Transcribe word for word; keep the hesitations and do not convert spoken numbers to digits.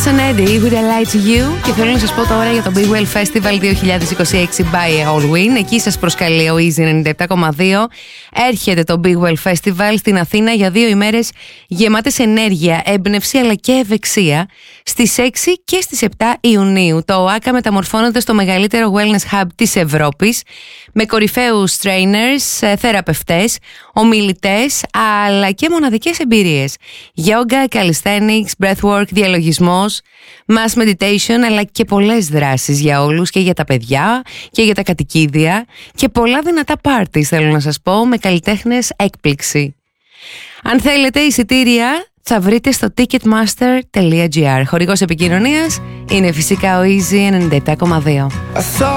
and Eddie, Would I Lie to You? Και θέλω να σας πω τώρα για το Big Well Festival δύο χιλιάδες είκοσι έξι by Allwyn. Εκεί σας προσκαλεί ο Easy ενενήντα επτά κόμμα δύο. Έρχεται το Big Well Festival στην Αθήνα για δύο ημέρες γεμάτες ενέργεια, έμπνευση αλλά και ευεξία στις έξι και στις επτά Ιουνίου. Το ΟΑΚΑ μεταμορφώνεται στο μεγαλύτερο wellness hub της Ευρώπης με κορυφαίους trainers, θεραπευτές, ομιλητές αλλά και μοναδικές εμπειρίες. Yoga, calisthenics, breathwork, διαλογισμός, mass meditation αλλά και πολλές δράσεις για όλους και για τα παιδιά και για τα κατοικίδια και πολλά δυνατά parties θέλω να σας πω με καλλιτέχνες έκπληξη. Αν θέλετε εισιτήρια θα βρείτε στο ticketmaster τελεία gr. Χορηγός επικοινωνίας είναι φυσικά ο Easy ενενήντα επτά κόμμα δύο.